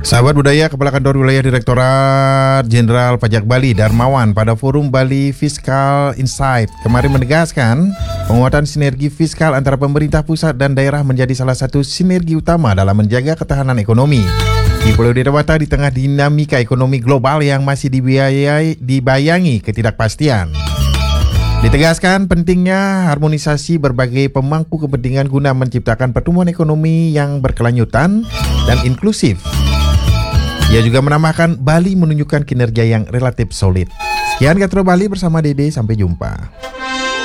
Sahabat budaya, Kepala Kantor Wilayah Direktorat Jenderal Pajak Bali Darmawan pada forum Bali Fiscal Insight kemarin menegaskan penguatan sinergi fiskal antara pemerintah pusat dan daerah menjadi salah satu sinergi utama dalam menjaga ketahanan ekonomi di Pulau Dewata di tengah dinamika ekonomi global yang masih dibayangi ketidakpastian. Ditegaskan pentingnya harmonisasi berbagai pemangku kepentingan guna menciptakan pertumbuhan ekonomi yang berkelanjutan dan inklusif. Ia juga menambahkan Bali menunjukkan kinerja yang relatif solid. Sekian Katro Bali bersama Dede, sampai jumpa.